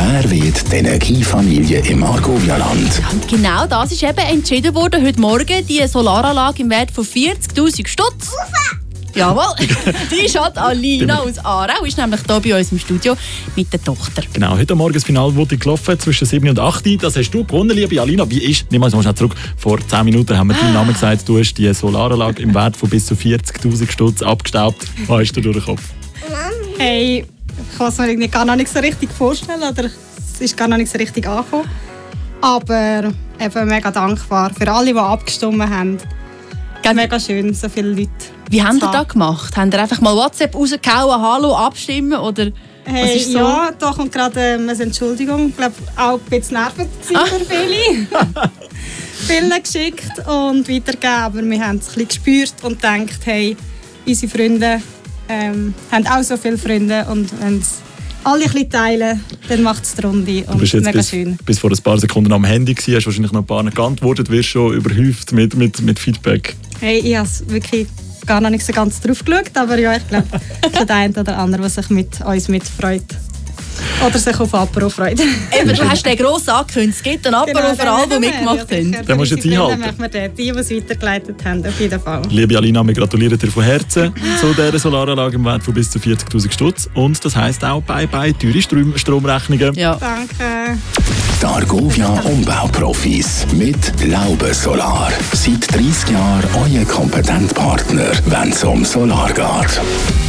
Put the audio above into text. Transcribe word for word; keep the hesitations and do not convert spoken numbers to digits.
Wer wird die Energiefamilie im Argovia-Land? Und genau das ist eben entschieden worden heute Morgen. Die Solaranlage im Wert von vierzigtausend Stutz. Jawohl, die schaut Alina aus Aarau, ist nämlich hier bei uns im Studio mit der Tochter. Genau, heute Morgen das Finale wurde gelaufen zwischen sieben und acht. Das hast du gewonnen, liebe Alina. Wie ist, nimm mal so schnell zurück, vor zehn Minuten haben wir deinen Namen gesagt, du hast die Solaranlage im Wert von bis zu vierzigtausend Stutz abgestaubt. Was hast du durch den Kopf? Hey, ich kann es mir irgendwie gar noch nicht so richtig vorstellen, oder es ist gar noch nicht so richtig angekommen. Aber eben mega dankbar für alle, die abgestimmt haben. Mega schön, so viele Leute. Wie haben ihr das gemacht? Habt ihr einfach mal WhatsApp rausgehauen, Hallo, abstimmen? Oder hey, was ist so? Ja, da kommt gerade ähm, eine Entschuldigung. Ich glaube, auch ein bisschen nervend ah. für viele. Viele geschickt und weitergegeben, aber wir haben es ein bisschen gespürt und gedacht, hey, unsere Freunde ähm, haben auch so viele Freunde und wenn es alle ein bisschen teilen, dann macht es die Runde und du bist jetzt mega bis, schön. bis vor ein paar Sekunden am Handy gewesen, hast wahrscheinlich noch ein paar nicht geantwortet, wirst schon überhäuft mit, mit, mit Feedback. Hey, ich habe wirklich gar noch nicht so ganz drauf geschaut, aber ja, ich glaube, der eine oder andere, der sich mit uns mitfreut. Oder sich auf Apero freut. Eben, du hast den gross angekündigt. Es gibt einen Apero Genau, für alle, die mitgemacht ja, haben. Den musst du jetzt einhalten. Dann machen wir den, die, die es weitergeleitet haben, auf jeden Fall. Liebe Alina, wir gratulieren dir von Herzen zu dieser Solaranlage im Wert von bis zu vierzigtausend Stutz. Und das heisst auch bye-bye teure Strom Stromrechnungen. Ja. Danke. Die Argovia Umbauprofis mit Laube Solar. Seit dreissig Jahren euer kompetenter Partner, wenn es um Solar geht.